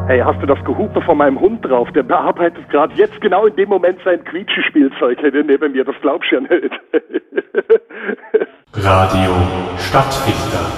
Hey, hast du das Gehupe von meinem Hund drauf? Der bearbeitet gerade jetzt genau in dem Moment sein Quietschespielzeug neben mir. Das glaubst du ja nicht. Radio Stadtfilter.